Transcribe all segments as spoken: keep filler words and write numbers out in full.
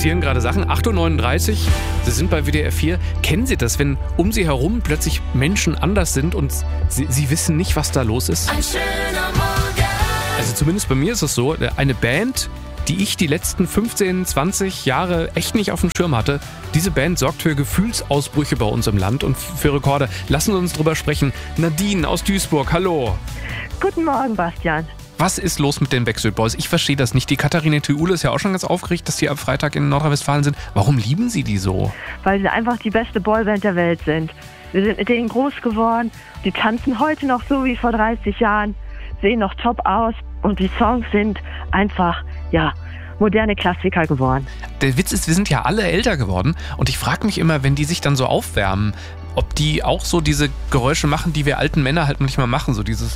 passieren gerade Sachen. acht Uhr neununddreißig, Sie sind bei W D R vier. Kennen Sie das, wenn um Sie herum plötzlich Menschen anders sind und Sie, Sie wissen nicht, was da los ist? Ein schöner Morgen. Also zumindest bei mir ist es so, eine Band, die ich die letzten fünfzehn, zwanzig Jahre echt nicht auf dem Schirm hatte, diese Band sorgt für Gefühlsausbrüche bei uns im Land und für Rekorde. Lassen Sie uns drüber sprechen. Nadine aus Duisburg, hallo. Guten Morgen, Bastian. Was ist los mit den Backstreet Boys? Ich verstehe das nicht. Die Katharina Thiule ist ja auch schon ganz aufgeregt, dass die am Freitag in Nordrhein-Westfalen sind. Warum lieben Sie die so? Weil sie einfach die beste Boyband der Welt sind. Wir sind mit denen groß geworden. Die tanzen heute noch so wie vor dreißig Jahren, sehen noch top aus und die Songs sind einfach, ja, moderne Klassiker geworden. Der Witz ist, wir sind ja alle älter geworden und ich frage mich immer, wenn die sich dann so aufwärmen, ob die auch so diese Geräusche machen, die wir alten Männer halt manchmal machen, so dieses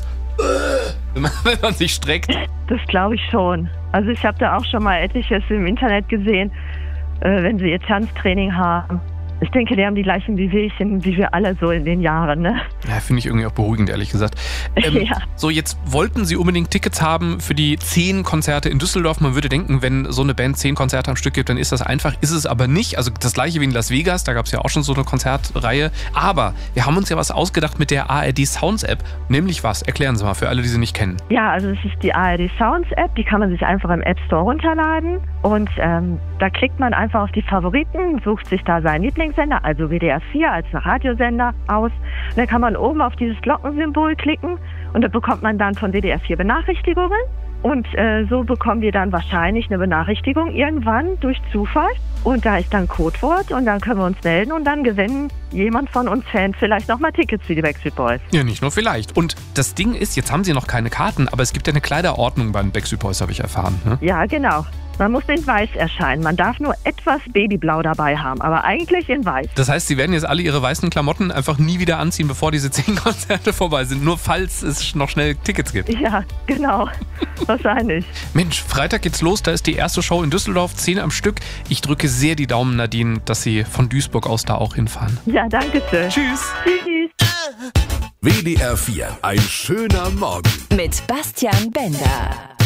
wenn man, wenn man sich streckt. Das glaube ich schon. Also ich habe da auch schon mal etliches im Internet gesehen, äh, wenn sie ihr Tanztraining haben. Ich denke, die haben die gleichen Wehwehchen wie wir alle so in den Jahren, ne? Ja, finde ich irgendwie auch beruhigend, ehrlich gesagt. Ähm, ja. So, jetzt wollten Sie unbedingt Tickets haben für die zehn Konzerte in Düsseldorf. Man würde denken, wenn so eine Band zehn Konzerte am Stück gibt, dann ist das einfach. Ist es aber nicht. Also das gleiche wie in Las Vegas, da gab es ja auch schon so eine Konzertreihe. Aber wir haben uns ja was ausgedacht mit der A R D Sounds App. Nämlich was? Erklären Sie mal für alle, die sie nicht kennen. Ja, also es ist die A R D Sounds App. Die kann man sich einfach im App Store runterladen. Und ähm, da klickt man einfach auf die Favoriten, sucht sich da seinen Lieblingssender, also W D R vier als Radiosender aus. Und dann kann man oben auf dieses Glockensymbol klicken und da bekommt man dann von W D R vier Benachrichtigungen. Und äh, so bekommen wir dann wahrscheinlich eine Benachrichtigung irgendwann durch Zufall. Und da ist dann Codewort und dann können wir uns melden und dann gewinnen jemand von uns Fans vielleicht nochmal Tickets für die Backstreet Boys. Ja, nicht nur vielleicht. Und das Ding ist, jetzt haben Sie noch keine Karten, aber es gibt ja eine Kleiderordnung bei den Backstreet Boys, habe ich erfahren. Ne? Ja, genau. Man muss in weiß erscheinen. Man darf nur etwas Babyblau dabei haben, aber eigentlich in weiß. Das heißt, Sie werden jetzt alle Ihre weißen Klamotten einfach nie wieder anziehen, bevor diese zehn Konzerte vorbei sind. Nur falls es noch schnell Tickets gibt. Ja, genau. Wahrscheinlich. Mensch, Freitag geht's los. Da ist die erste Show in Düsseldorf, zehn am Stück. Ich drücke sehr die Daumen, Nadine, dass Sie von Duisburg aus da auch hinfahren. Ja, danke schön. Tschüss. Tschüss. W D R vier, ein schöner Morgen. Mit Bastian Bender.